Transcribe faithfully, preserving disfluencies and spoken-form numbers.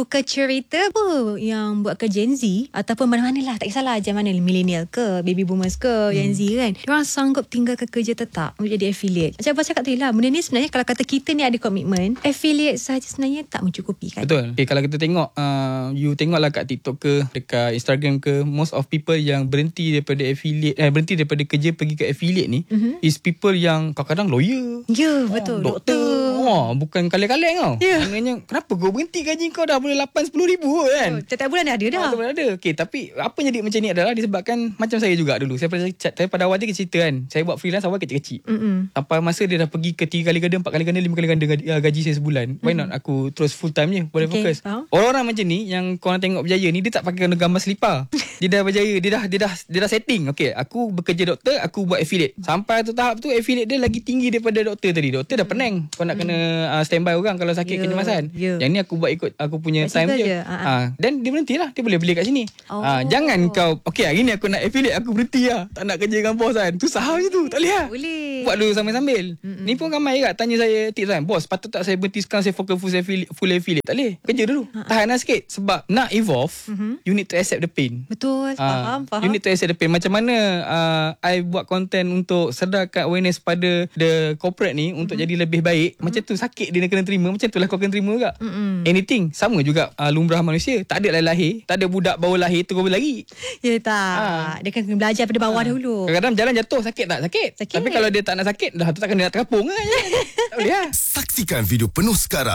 muka cerita apa yang buat ke Gen Z ataupun mana-mana lah, tak kisahlah macam mana, millennial ke, baby boomers ke, hmm. Gen Z kan, diorang sanggup tinggalkan kerja tetap untuk jadi affiliate. Macam abang cakap tadi lah, benda ni sebenarnya kalau kata kita ni ada komitmen, affiliate sahaja sebenarnya tak mencukupi kan. Betul. Okay, kalau kita tengok uh, you tengoklah kat TikTok ke, dekat Instagram ke, most of people yang berhenti daripada affiliate, eh, berhenti daripada kerja pergi ke affiliate ni, mm-hmm. is people yang kadang-kadang lawyer. Ya, yeah, betul. Oh, doktor. Oh, bukan kaleng-kaleng tau. Yeah. Maknanya, kenapa kau berhenti gaji kau dah boleh lapan sepuluh ribu kan? Oh, setiap bulan ada dah. Setiap bulan ada. Okay, tapi apa yang jadi macam ni adalah disebabkan macam saya juga dulu. Saya pada, saya pada awal dia cerita kan, saya buat freelance awal kecil-kecil. Mm-mm. Sampai masa dia dah pergi ke tiga kali ganda, empat kali ganda, lima kali ganda gaji, gaji saya sebulan. Why not aku terus full time je, boleh okay. fokus. Oh. Orang-orang macam ni yang korang tengok berjaya ni, dia tak pakai gambar selipar. Dia dah berjaya, dia dah dia dah dia dah setting. Okay, aku bekerja doktor, aku buat affiliate. Sampai tu tahap tu affiliate dia lagi tinggi daripada doktor tadi. Doktor dah pening. Kau nak mm. kena uh, standby orang kalau sakit yeah. kecemasan. Yeah. Yang ni aku buat ikut aku punya Kat time je. je. Ha. Dan dia berhenti lah. Dia boleh beli kat sini. Oh. Ha. Jangan kau, okay hari ni aku nak affiliate, aku berhenti lah. Tak nak kerja dengan bos kan. Tu saham je tu. Tak boleh lah. Boleh. Buat dulu sambil-sambil. Mm-mm. Ni pun ramai kat tanya saya tips kan. Bos, patut tak saya berhenti sekarang, saya fokus full affiliate, full affiliate? Tak boleh. Kerja dulu. Ha. Tahan lah sikit. Sebab nak evolve, mm-hmm. you need to accept the pain. Betul. Ha. Faham, faham. You need to accept the pain. Macam mana uh, I buat content untuk sedarkan awareness pada the corporate ni untuk mm-hmm. jadi lebih baik. Mm-hmm. Macam tu sakit dia kena terima. Macam tu lah kau kena terima juga. Mm-hmm. Anything. Sama juga uh, lumrah manusia. Tak ada lahir. Tak ada budak baru lahir terus berlari. Ya tak. Ha. Dia kena belajar pada bawah ha. dahulu. Kadang-kadang jalan jatuh sakit tak? Sakit. Sakit. Tapi kalau dia tak nak sakit, dah tu takkan dia nak terkapung kan. Tak boleh lah. Saksikan video penuh sekarang